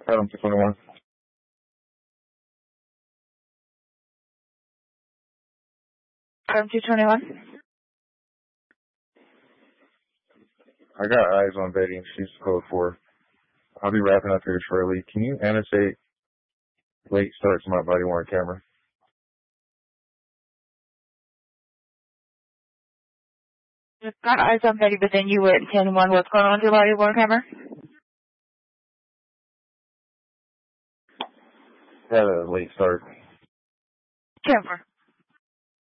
Adam 221. Adam 221. I got eyes on Betty and she's code 4. I'll be wrapping up here shortly. Can you annotate late start to my body worn camera? You've got eyes on Betty, but then you were at 10-1. What's going on with your body worn camera? Had a late start. 10-4.